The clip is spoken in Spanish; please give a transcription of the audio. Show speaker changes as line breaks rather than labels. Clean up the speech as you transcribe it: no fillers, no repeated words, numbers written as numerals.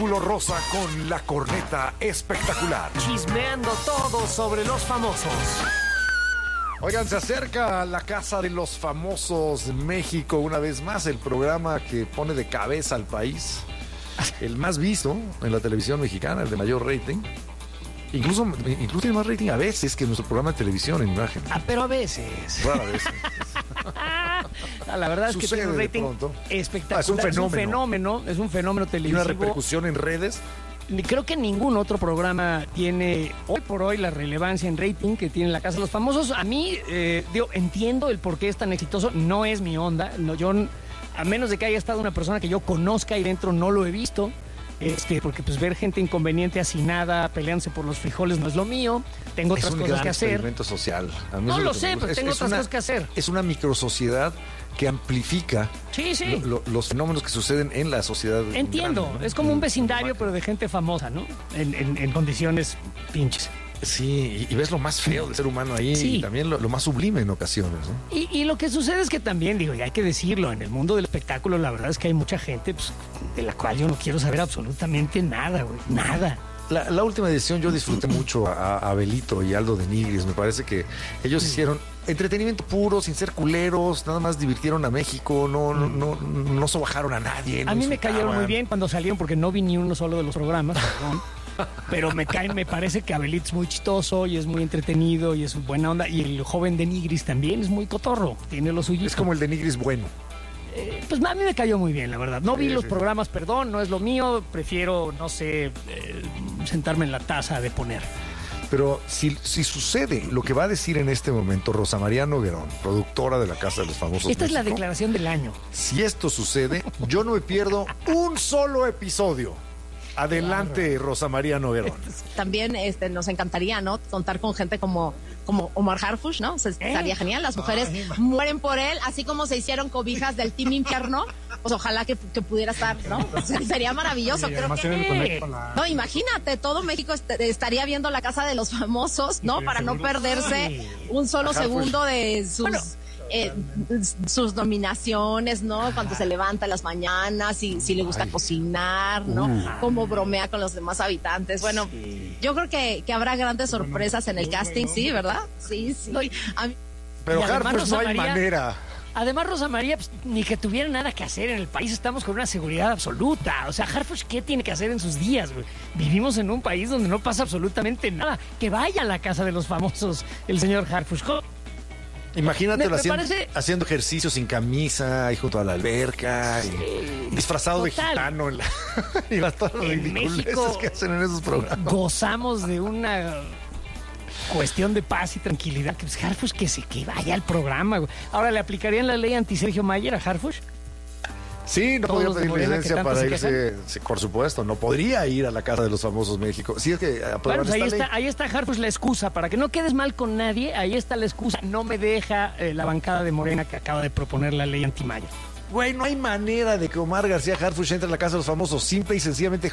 Círculo Rosa con la corneta espectacular.
Chismeando todo sobre los famosos.
Oigan, se acerca a la Casa de los Famosos México una vez más, el programa que pone de cabeza al país. El más visto en la televisión mexicana, el de mayor rating. Incluso tiene más rating a veces que nuestro programa de televisión en imagen.
Pero a veces.
Rara vez.
La verdad es que
Sucede
tiene un rating espectacular.
Es un
Es un fenómeno televisivo.
Una repercusión en redes.
Creo que ningún otro programa tiene hoy por hoy la relevancia en rating que tiene la Casa de los Famosos. A mí, entiendo el por qué es tan exitoso. No es mi onda. No, yo, a menos de que haya estado una persona que yo conozca ahí dentro, no lo he visto. Porque pues ver gente inconveniente, hacinada, peleándose por los frijoles no es lo mío. Tengo otras cosas que hacer. Es un
experimento social.
No lo sé, pero tengo otras cosas que hacer.
Es una microsociedad que amplifica los fenómenos que suceden en la sociedad.
Entiendo, grande, ¿no? Es como un vecindario, pero de gente famosa, ¿no? En condiciones pinches.
Sí, y ves lo más feo del ser humano ahí, y también lo más sublime en ocasiones, ¿no?
Y lo que sucede es que también, y hay que decirlo, en el mundo del espectáculo la verdad es que hay mucha gente pues, de la cual yo no quiero saber absolutamente nada, güey, nada.
La última edición yo disfruté mucho a Abelito y Aldo de Nigris. Me parece que ellos hicieron entretenimiento puro, sin ser culeros, nada más divirtieron a México, no sobajaron a nadie.
A mí me cayeron muy bien cuando salieron porque no vi ni uno solo de los programas, perdón. Pero me parece que Abelito es muy chistoso y es muy entretenido y es buena onda. Y el joven de Nigris también es muy cotorro, tiene lo suyo.
Es como el de Nigris bueno.
Pues a mí me cayó muy bien, la verdad. No vi los programas, perdón, no es lo mío. Prefiero, no sé, sentarme en la taza de poner.
Pero si sucede lo que va a decir en este momento Rosa María Noguerón, productora de la Casa de los Famosos
Esta
México,
es la declaración del año.
Si esto sucede, yo no me pierdo un solo episodio. Adelante, claro. Rosa María Noguerón.
También nos encantaría, ¿no? Contar con gente como Omar Harfuch, ¿no? Estaría genial. Las mujeres mueren por él, así como se hicieron cobijas del Team Infierno. Pues ojalá que pudiera estar, ¿no? Sería maravilloso. Creo que no, imagínate, todo México estaría viendo la Casa de los Famosos, ¿no? Para no perderse un solo segundo de sus nominaciones, ¿no? Cuando se levanta en las mañanas, si le gusta cocinar, ¿no? Cómo bromea con los demás habitantes. Bueno, yo creo que habrá grandes sorpresas en el casting, sí, ¿verdad? Sí.
Pero Harfuch no hay manera.
Además, Rosa María, pues, ni que tuviera nada que hacer en el país, estamos con una seguridad absoluta. O sea, Harfuch, ¿qué tiene que hacer en sus días, güey? Vivimos en un país donde no pasa absolutamente nada. Que vaya a la Casa de los Famosos el señor Harfuch.
Imagínatelo haciendo ejercicio sin camisa, ahí junto a la alberca, y disfrazado de gitano y las todas las ridiculeces que hacen en esos programas.
Gozamos de una cuestión de paz y tranquilidad. Que pues Harfuch que vaya al programa, güey. Ahora, ¿le aplicarían la ley anti-Sergio Mayer a Harfuch?
Sí, no podría pedir licencia para irse, por supuesto, no podría ir a la Casa de los Famosos México. Sí, es que
bueno, pues ahí está Harfuch la excusa, para que no quedes mal con nadie, ahí está la excusa. No me deja la bancada de Morena que acaba de proponer la ley anti-Mayer.
Güey, no hay manera de que Omar García Harfuch entre a la Casa de los Famosos, simple y sencillamente